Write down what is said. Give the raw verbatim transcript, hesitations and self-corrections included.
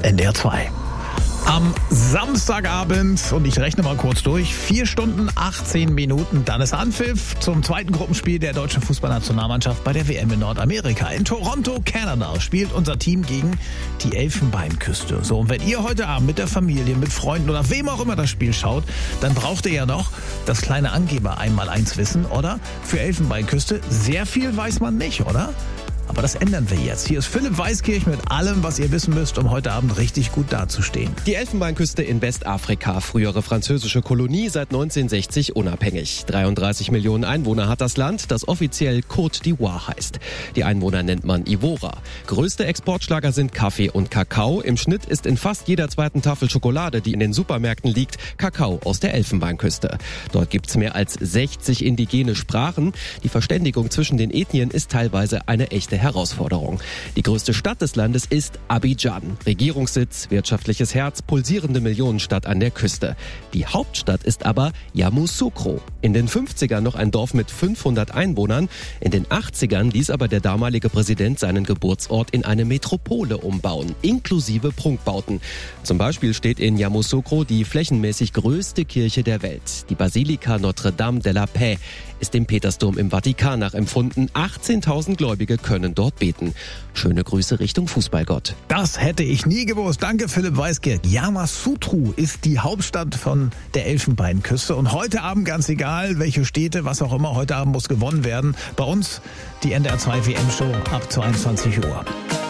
N D R zwei. Am Samstagabend, und ich rechne mal kurz durch, vier Stunden, achtzehn Minuten, dann ist Anpfiff zum zweiten Gruppenspiel der deutschen Fußballnationalmannschaft bei der W M in Nordamerika. In Toronto, Kanada, spielt unser Team gegen die Elfenbeinküste. So, und wenn ihr heute Abend mit der Familie, mit Freunden oder wem auch immer das Spiel schaut, dann braucht ihr ja noch das kleine Angeber einmal eins wissen, oder? Für Elfenbeinküste, sehr viel weiß man nicht, oder? Aber das ändern wir jetzt. Hier ist Philipp Weiskirch mit allem, was ihr wissen müsst, um heute Abend richtig gut dazustehen. Die Elfenbeinküste in Westafrika, frühere französische Kolonie, seit neunzehnhundertsechzig unabhängig. dreiunddreißig Millionen Einwohner hat das Land, das offiziell Côte d'Ivoire heißt. Die Einwohner nennt man Ivora. Größte Exportschlager sind Kaffee und Kakao. Im Schnitt ist in fast jeder zweiten Tafel Schokolade, die in den Supermärkten liegt, Kakao aus der Elfenbeinküste. Dort gibt's mehr als sechzig indigene Sprachen. Die Verständigung zwischen den Ethnien ist teilweise eine echte Herausforderung. Die größte Stadt des Landes ist Abidjan. Regierungssitz, wirtschaftliches Herz, pulsierende Millionenstadt an der Küste. Die Hauptstadt ist aber Yamoussoukro. In den fünfzigern noch ein Dorf mit fünfhundert Einwohnern. In den achtzigern ließ aber der damalige Präsident seinen Geburtsort in eine Metropole umbauen, inklusive Prunkbauten. Zum Beispiel steht in Yamoussoukro die flächenmäßig größte Kirche der Welt. Die Basilika Notre-Dame de la Paix ist dem Petersdom im Vatikan nachempfunden. achtzehntausend Gläubige können dort beten. Schöne Grüße Richtung Fußballgott. Das hätte ich nie gewusst. Danke, Philipp Weiskirch. Yamoussoukro ist die Hauptstadt von der Elfenbeinküste. Und heute Abend, ganz egal, welche Städte, was auch immer, heute Abend muss gewonnen werden. Bei uns die N D R zwei W M-Show ab zweiundzwanzig Uhr.